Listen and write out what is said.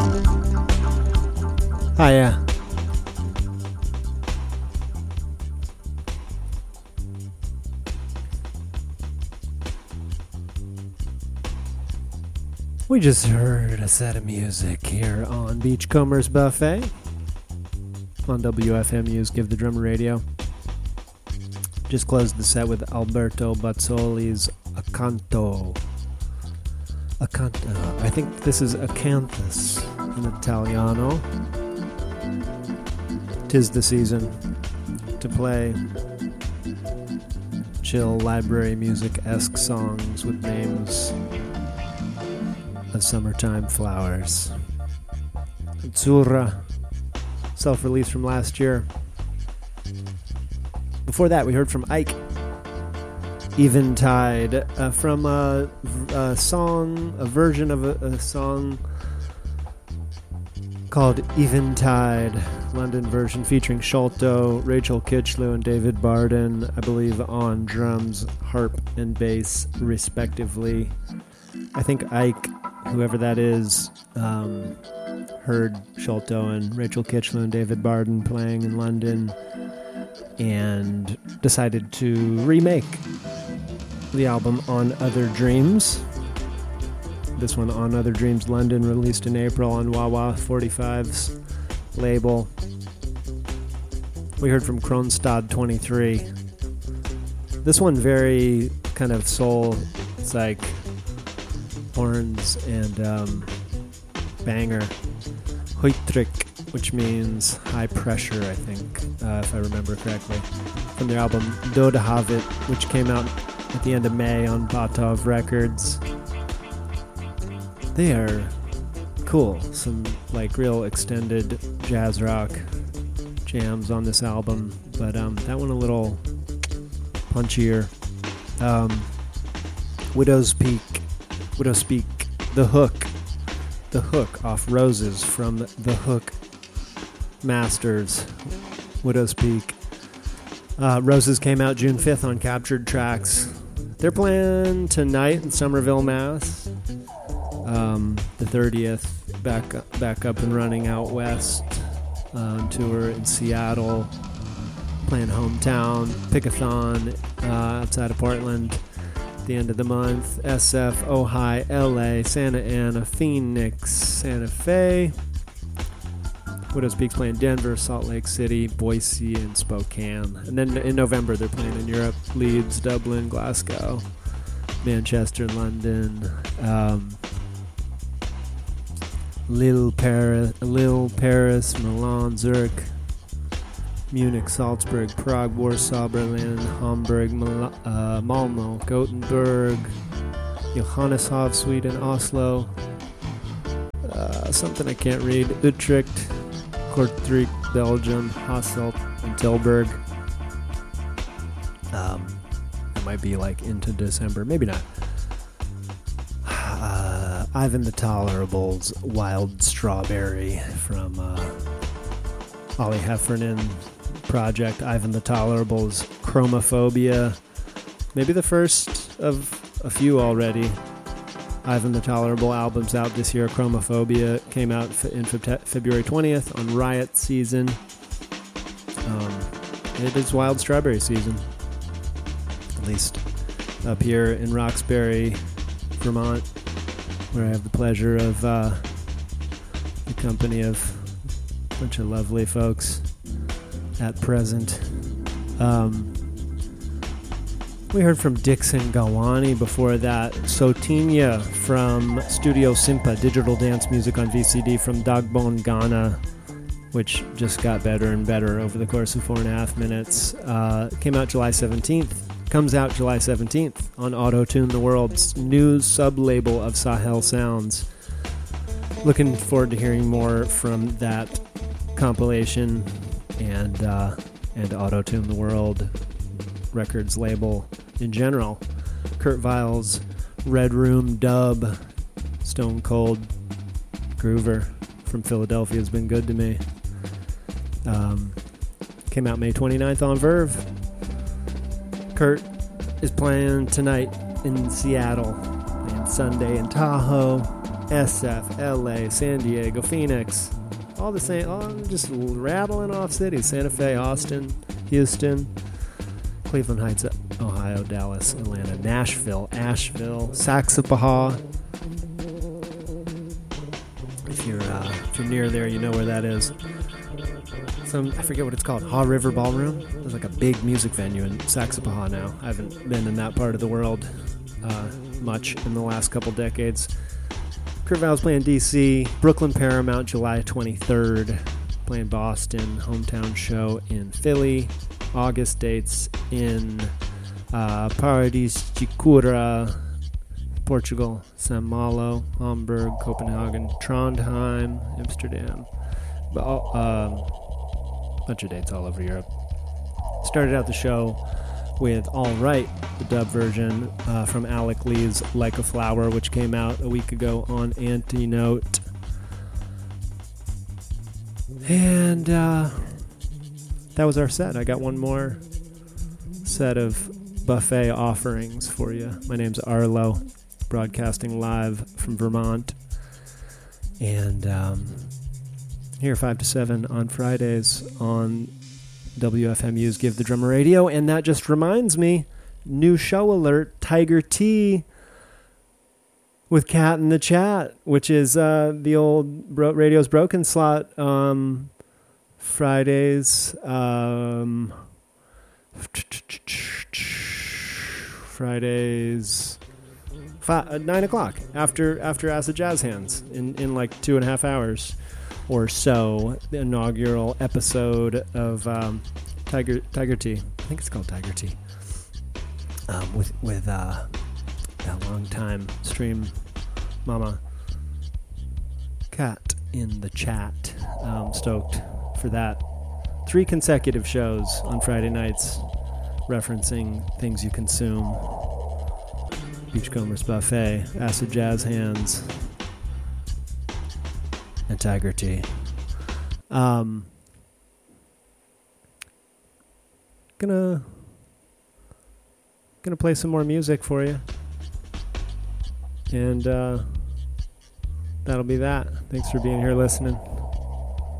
Hiya. We just heard a set of music here on Beachcombers Buffet on WFMU's Give the Drummer Radio. Just closed the set with Alberto Bazzoli's Acanto. Acanto. I think this is Acanthus in Italiano. 'Tis the season to play chill library music-esque songs with names of summertime flowers. Azzurra, self-release from last year. Before that, we heard from Ike, Eventide, from a version of a song called Eventide, London version featuring Sholto, Rachel Kitchlew, and David Barden, I believe on drums, harp, and bass, respectively. I think Ike, whoever that is, heard Sholto and Rachel Kitchlew and David Barden playing in London and decided to remake the album On Other Dreams. This one, On Other Dreams London, released in April on Wawa 45's label. We heard from Kronstad 23. This one very kind of soul, it's like horns and banger. Huitrik, which means high pressure, I think, if I remember correctly, from their album Dodehavit, which came out at the end of May on Batov Records. They are cool. Some like real extended jazz rock jams on this album, but that one a little punchier. Widow's Peak, The Hook off Roses from The Hook Masters, Widow's Peak. Roses came out June 5th on Captured Tracks. They're playing tonight in Somerville, Mass. The 30th, back up and running out west, on tour in Seattle, playing Hometown, Pickathon outside of Portland at the end of the month, SF, Ojai, LA, Santa Ana, Phoenix, Santa Fe. Widow's Peak's playing Denver, Salt Lake City, Boise, and Spokane. And then in November they're playing in Europe, Leeds, Dublin, Glasgow, Manchester, London, Lille, Paris, Milan, Zurich, Munich, Salzburg, Prague, Warsaw, Berlin, Hamburg, Malmo, Gothenburg, Johanneshovn, Sweden, Oslo, something I can't read, Utrecht, Kortrijk, Belgium, Hasselt, and Tilburg. It might be like into December, maybe not. Ivan the Tolerable's Wild Strawberry from Ollie Heffernan project. Ivan the Tolerable's Chromophobia, maybe the first of a few already. Ivan the Tolerable albums out this year. Chromophobia came out in February 20th on Riot Season. It is Wild Strawberry season, at least up here in Roxbury, Vermont, where I have the pleasure of the company of a bunch of lovely folks at present. We heard from Dixon Gawani before that. Sotinya from Studio Simpa, digital dance music on VCD from Dagbon Ghana, which just got better and better over the course of 4.5 minutes. Came out July 17th. Comes out July 17th on Auto-Tune, the world's new sub-label of Sahel Sounds. Looking forward to hearing more from that compilation and Auto-Tune, the world records label in general. Kurt Weill's Red Room dub, Stone Cold groover from Philadelphia, has been good to me. Came out May 29th on Verve. Kurt is playing tonight in Seattle, and Sunday in Tahoe, SF, LA, San Diego, Phoenix, all the same, just rattling off cities. Santa Fe, Austin, Houston, Cleveland Heights, Ohio, Dallas, Atlanta, Nashville, Asheville, Saxapahaw. If you're near there, you know where that is. I forget what it's called, Haw River Ballroom. There's like a big music venue in Saxapahaw now. I haven't been in that part of the world much in the last couple decades. Kurt Val's playing DC, Brooklyn Paramount July 23rd, playing Boston, hometown show in Philly, August dates in Paradis de Cura, Portugal, São Malo, Hamburg, Copenhagen, Trondheim, Amsterdam, bunch of dates all over Europe. Started out the show with All Right, the dub version from Alec Lee's Like a Flower, which came out a week ago on Antinote. And that was our set. I got one more set of buffet offerings for you. My name's Arlo, broadcasting live from Vermont. And here 5 to 7 on Fridays on WFMU's Give the Drummer Radio. And that just reminds me, new show alert, Tiger T with Cat in the Chat, which is the old radio's broken slot. Fridays 9 o'clock after Acid Jazz Hands in like 2.5 hours or so. The inaugural episode of Tiger T. I think it's called Tiger T. With that long-time stream mama Cat in the Chat. Stoked for that. 3 consecutive shows on Friday nights referencing things you consume. Beachcombers Buffet, Acid Jazz Hands, and Tiger T. Gonna play some more music for you, and that'll be that. Thanks for being here listening.